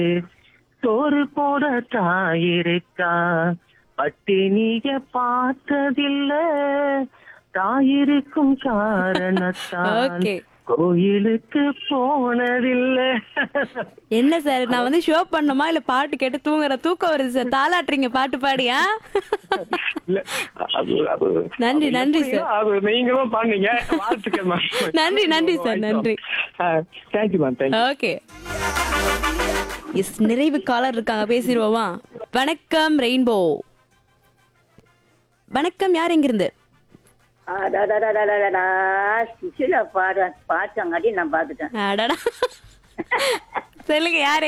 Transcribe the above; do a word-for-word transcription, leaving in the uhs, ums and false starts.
சோறு போட தாயிருக்கா பட்டினிய பார்த்ததில்ல தாயிருக்கும் காரணத்தான் ஓகே. கோயிலுக்கு போனதில்லை. என்ன சார் நான் வந்து ஷோ பண்ணணுமா இல்ல பாட்டு கேட்டு தூங்குற தூக்கம் வருது சார் தாளாட்டுறீங்க பாட்டு பாடியா? இல்ல, அது அது நன்றி, அது நன்றி எப்படின்னா, சார். அது நீங்களும் பண்ணீங்க. வாழ்த்துக்கள் மேம். நன்றி, நன்றி சார், நன்றி. Thank you ma'am, thank you. Okay. S, நிறைவு காலர் இருக்காங்க, பேசிடுவோமா? வணக்கம் ரெயின்போ. வணக்கம், யார் எங்கிருந்து? அடடடடடடடா, சுசிலா பாடு பாட்டாங்காட்டி நான் பாத்துட்டேன். அடடா. சொல்லுங்க யாரு